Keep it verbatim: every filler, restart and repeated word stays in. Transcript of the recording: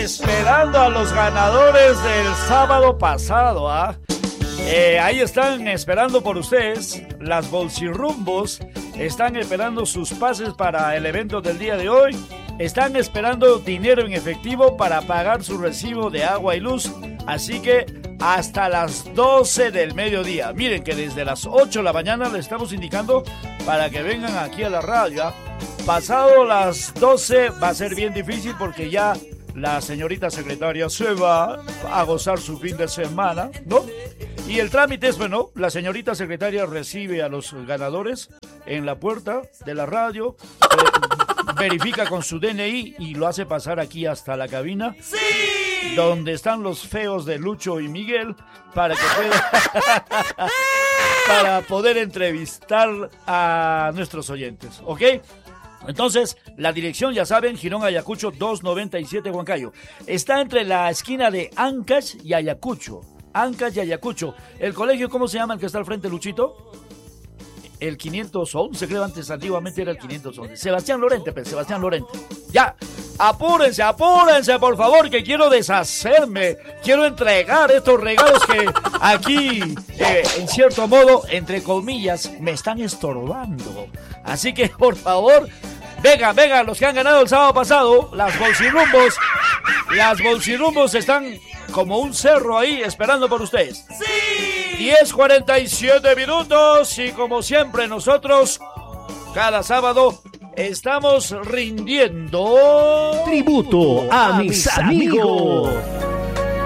esperando a los ganadores del sábado pasado, ¿ah? Eh, ahí están esperando por ustedes. Las bolsirrumbos están esperando sus pases para el evento del día de hoy. Están esperando dinero en efectivo para pagar su recibo de agua y luz. Así que hasta las doce del mediodía. Miren que desde las ocho de la mañana les estamos indicando para que vengan aquí a la radio, ¿eh? Pasado las doce va a ser bien difícil porque ya la señorita secretaria se va a gozar su fin de semana, ¿no? Y el trámite es, bueno, la señorita secretaria recibe a los ganadores en la puerta de la radio, eh, verifica con su D N I y lo hace pasar aquí hasta la cabina. ¡Sí! Donde están los feos de Lucho y Miguel para que puedan para poder entrevistar a nuestros oyentes, ¿ok? Entonces, la dirección, ya saben, Girón Ayacucho doscientos noventa y siete Huancayo. Está entre la esquina de Ancash y Ayacucho. Ancash y Ayacucho. ¿El colegio cómo se llama el que está al frente, Luchito? El quinientos once, creo antes, antiguamente era el quinientos once. Sebastián Lorente, pues, Sebastián Lorente. Ya, apúrense, apúrense, por favor, que quiero deshacerme. Quiero entregar estos regalos que aquí, eh, en cierto modo, entre comillas, me están estorbando. Así que, por favor, vengan, vengan, los que han ganado el sábado pasado, las bolsirrumbos. Las bolsirrumbos están como un cerro ahí esperando por ustedes. ¡Sí! diez cuarenta y siete minutos y como siempre nosotros cada sábado estamos rindiendo tributo a mis amigos.